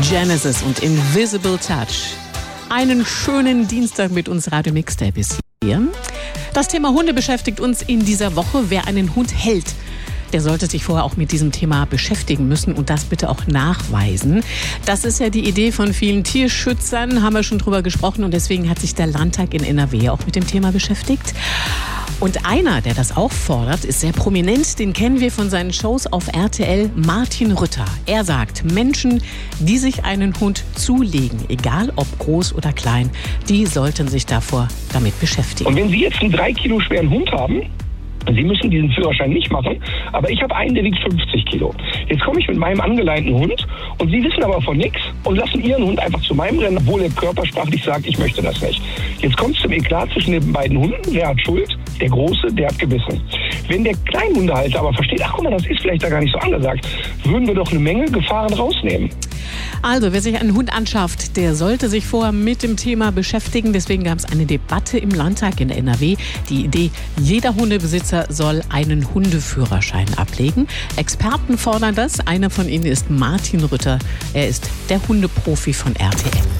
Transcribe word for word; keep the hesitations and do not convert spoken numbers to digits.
Genesis und Invisible Touch. Einen schönen Dienstag mit uns, Radio Mixtape bis hier. Das Thema Hunde beschäftigt uns in dieser Woche. Wer einen Hund hält, der sollte sich vorher auch mit diesem Thema beschäftigen müssen und das bitte auch nachweisen. Das ist ja die Idee von vielen Tierschützern, haben wir schon drüber gesprochen, und deswegen hat sich der Landtag in N R W auch mit dem Thema beschäftigt. Und einer, der das auch fordert, ist sehr prominent. Den kennen wir von seinen Shows auf R T L, Martin Rütter. Er sagt, Menschen, die sich einen Hund zulegen, egal ob groß oder klein, die sollten sich davor damit beschäftigen. Und wenn Sie jetzt einen drei Kilo schweren Hund haben, Sie müssen diesen Führerschein nicht machen, aber ich habe einen, der wiegt fünfzig Kilo. Jetzt komme ich mit meinem angeleinten Hund und Sie wissen aber von nichts und lassen Ihren Hund einfach zu meinem rennen, obwohl er körpersprachlich sagt, ich möchte das nicht. Jetzt kommt es zum Eklat zwischen den beiden Hunden. Wer hat Schuld? Der Große, der hat gebissen. Wenn der Kleinhundehalter aber versteht, ach guck mal, das ist vielleicht da gar nicht so angesagt, würden wir doch eine Menge Gefahren rausnehmen. Also, wer sich einen Hund anschafft, der sollte sich vorher mit dem Thema beschäftigen. Deswegen gab es eine Debatte im Landtag in N R W. Die Idee, jeder Hundebesitzer soll einen Hundeführerschein ablegen. Experten fordern das. Einer von ihnen ist Martin Rütter. Er ist der Hundeprofi von R T L.